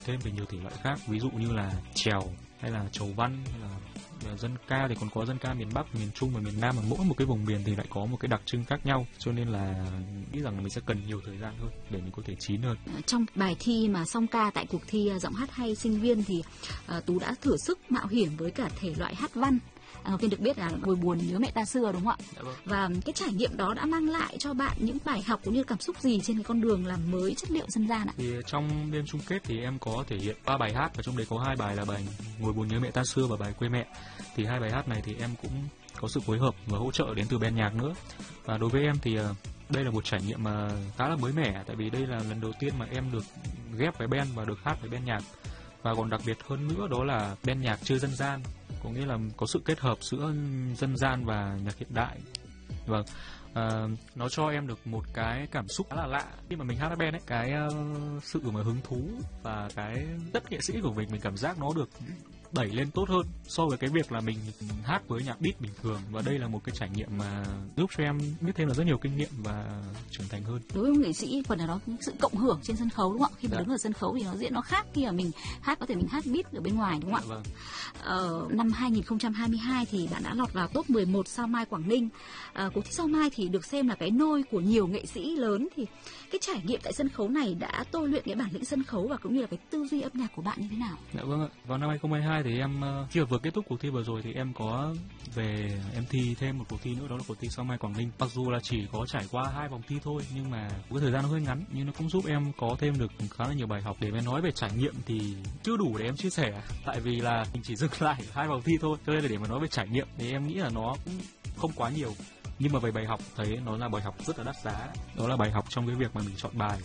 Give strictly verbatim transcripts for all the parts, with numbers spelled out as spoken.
thêm về nhiều thể loại khác, ví dụ như là chèo hay là chầu văn hay là dân ca, thì còn có dân ca miền Bắc, miền Trung và miền Nam, mà mỗi một cái vùng miền thì lại có một cái đặc trưng khác nhau, cho nên là nghĩ rằng là mình sẽ cần nhiều thời gian hơn để mình có thể chín hơn. Trong bài thi mà song ca tại cuộc thi giọng hát hay sinh viên thì uh, Tú đã thử sức mạo hiểm với cả thể loại hát văn. À, Viên được biết là Ngồi buồn nhớ mẹ ta xưa, đúng không ạ? Dạ vâng. Và cái trải nghiệm đó đã mang lại cho bạn những bài học cũng như cảm xúc gì trên cái con đường làm mới chất liệu dân gian ạ? Thì trong đêm chung kết thì em có thể hiện ba bài hát, và trong đấy có hai bài là bài Ngồi buồn nhớ mẹ ta xưa và bài Quê mẹ. Thì hai bài hát này thì em cũng có sự phối hợp và hỗ trợ đến từ ban nhạc nữa. Và đối với em thì đây là một trải nghiệm mà khá là mới mẻ, tại vì đây là lần đầu tiên mà em được ghép với band và được hát với ban nhạc. Và còn đặc biệt hơn nữa đó là ban nhạc chơi dân gian, có nghĩa là có sự kết hợp giữa dân gian và nhạc hiện đại. Vâng, à, nó cho em được một cái cảm xúc khá là lạ khi mà mình hát với band ấy, cái uh, sự mà hứng thú và cái tất nghệ sĩ của mình mình cảm giác nó được đẩy lên tốt hơn so với cái việc là mình hát với nhạc beat bình thường. Và đây là một cái trải nghiệm mà giúp cho em biết thêm là rất nhiều kinh nghiệm và trưởng thành hơn. Đối với nghệ sĩ phần nào đó sự cộng hưởng trên sân khấu, đúng không ạ? Khi mà Dạ. đứng ở sân khấu thì nó diễn nó khác khi mà mình hát, có thể mình hát beat ở bên ngoài, đúng không Dạ, ạ? vâng. Ờ, năm hai nghìn không trăm hai mươi hai thì bạn đã lọt vào top mười một Sao Mai Quảng Ninh. À, cuộc thi Sao Mai thì được xem là cái nôi của nhiều nghệ sĩ lớn, thì cái trải nghiệm tại sân khấu này đã tôi luyện cái bản lĩnh sân khấu và cũng như là cái tư duy âm nhạc của bạn như thế nào? Dạ vâng ạ. Vào năm hai không hai hai thì em khi mà vừa kết thúc cuộc thi vừa rồi thì em có về em thi thêm một cuộc thi nữa, đó là cuộc thi Sao Mai Quảng Ninh. Mặc dù là chỉ có trải qua hai vòng thi thôi, nhưng mà cái thời gian nó hơi ngắn, nhưng nó cũng giúp em có thêm được khá là nhiều bài học. Để mà nói về trải nghiệm thì chưa đủ để em chia sẻ, tại vì là mình chỉ dừng lại hai vòng thi thôi, cho nên là để mà nói về trải nghiệm thì em nghĩ là nó cũng không quá nhiều. Nhưng mà về bài học thấy nó là bài học rất là đắt giá, đó là bài học trong cái việc mà mình chọn bài.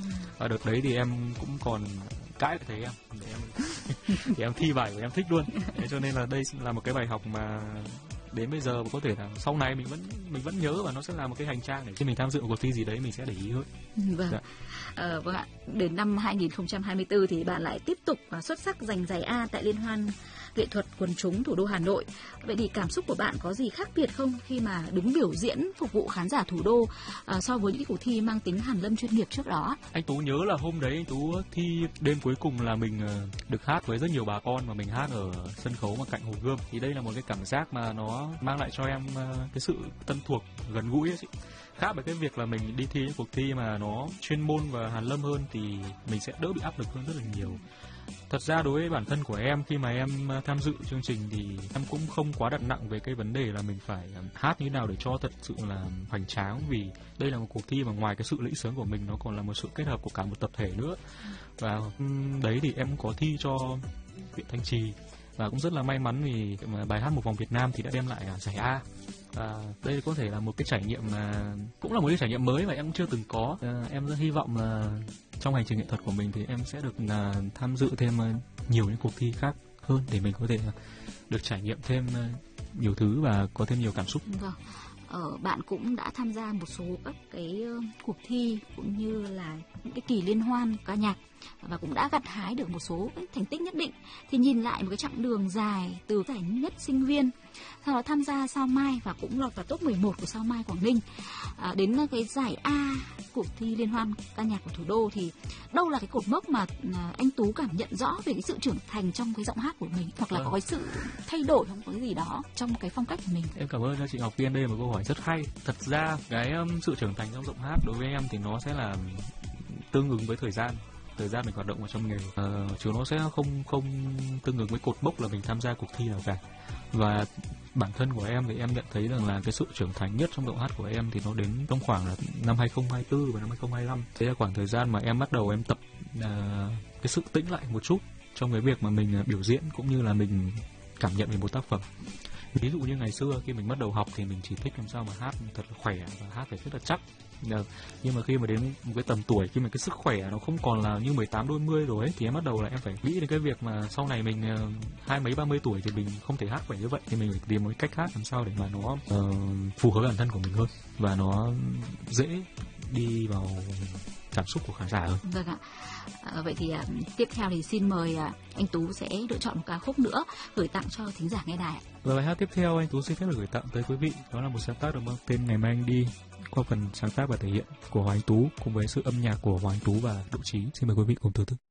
Và đợt đấy thì em cũng còn cãi với thầy em để em để em thi bài của em thích luôn. Thế cho nên là đây là một cái bài học mà đến bây giờ có thể là sau này mình vẫn mình vẫn nhớ, và nó sẽ là một cái hành trang để khi mình tham dự một cuộc thi gì đấy mình sẽ để ý hơn. Vâng. Dạ. À, vâng ạ. Đến năm hai nghìn không trăm hai mươi tư thì bạn lại tiếp tục và xuất sắc giành giải A tại Liên hoan nghệ thuật quần chúng thủ đô Hà Nội. Vậy thì cảm xúc của bạn có gì khác biệt không khi mà đứng biểu diễn phục vụ khán giả thủ đô à, so với những cuộc thi mang tính hàn lâm chuyên nghiệp trước đó? Anh Tú nhớ là hôm đấy anh Tú thi đêm cuối cùng là mình được hát với rất nhiều bà con, mà mình hát ở sân khấu mà cạnh Hồ Gươm. Thì đây là một cái cảm giác mà nó mang lại cho em cái sự thân thuộc, gần gũi ấy. Khác với cái việc là mình đi thi những cuộc thi mà nó chuyên môn và hàn lâm hơn thì mình sẽ đỡ bị áp lực hơn rất là nhiều. Thật ra đối với bản thân của em, khi mà em tham dự chương trình thì em cũng không quá đặt nặng về cái vấn đề là mình phải hát như nào để cho thật sự là hoành tráng, vì đây là một cuộc thi mà ngoài cái sự lĩnh sướng của mình nó còn là một sự kết hợp của cả một tập thể nữa. Và đấy thì em có thi cho huyện Thanh Trì, và cũng rất là may mắn vì bài hát Một Vòng Việt Nam thì đã đem lại giải A. Và đây có thể là một cái trải nghiệm mà cũng là một cái trải nghiệm mới mà em cũng chưa từng có. À, em rất hy vọng là trong hành trình nghệ thuật của mình thì em sẽ được uh, tham dự thêm uh, nhiều những cuộc thi khác hơn để mình có thể uh, được trải nghiệm thêm uh, nhiều thứ và có thêm nhiều cảm xúc. Vâng. Ờ, bạn cũng đã tham gia một số các cái uh, cuộc thi cũng như là những cái kỳ liên hoan ca nhạc và cũng đã gặt hái được một số cái thành tích nhất định. Thì nhìn lại một cái chặng đường dài từ giải nhất sinh viên, sau đó tham gia Sao Mai và cũng lọt vào top mười một của Sao Mai Quảng Ninh, à, đến cái giải A cuộc thi liên hoan ca nhạc của thủ đô, thì đâu là cái cột mốc mà à, anh Tú cảm nhận rõ về cái sự trưởng thành trong cái giọng hát của mình, hoặc là vâng. có cái sự thay đổi không, có cái gì đó trong cái phong cách của mình? Em cảm ơn chị Ngọc Viên, đây là một câu hỏi rất hay. Thật ra cái um, sự trưởng thành trong giọng hát đối với em thì nó sẽ là tương ứng với thời gian thời gian mình hoạt động ở trong nghề, uh, chứ nó sẽ không không tương ứng với cột mốc là mình tham gia cuộc thi nào cả. Và bản thân của em thì em nhận thấy rằng là cái sự trưởng thành nhất trong giọng hát của em thì nó đến trong khoảng là năm hai không hai tư và năm hai không hai lăm. Thế là khoảng thời gian mà em bắt đầu em tập uh, cái sự tĩnh lại một chút trong cái việc mà mình biểu diễn cũng như là mình cảm nhận về một tác phẩm. Ví dụ như ngày xưa khi mình bắt đầu học thì mình chỉ thích làm sao mà hát thật là khỏe và hát phải rất là chắc. Nhưng mà khi mà đến một cái tầm tuổi, khi mà cái sức khỏe nó không còn là như mười tám đôi mươi rồi ấy, thì em bắt đầu là em phải nghĩ đến cái việc mà sau này mình uh, hai mấy ba mươi tuổi thì mình không thể hát khỏe như vậy, thì mình phải tìm một cái cách hát làm sao để mà nó uh, phù hợp với bản thân của mình hơn và nó dễ đi vào cảm xúc của khán giả hơn. Vâng ạ. À, vậy thì à, tiếp theo thì xin mời à, anh Tú sẽ lựa chọn một ca khúc nữa gửi tặng cho thính giả nghe đài. Và bài hát tiếp theo anh Tú xin phép được gửi tặng tới quý vị, đó là một sáng tác được mang tên Ngày Mai Anh Đi, qua phần sáng tác và thể hiện của Hoàng Anh Tú cùng với sự âm nhạc của Hoàng Anh Tú và Độ Chí. Xin mời quý vị cùng thưởng thức.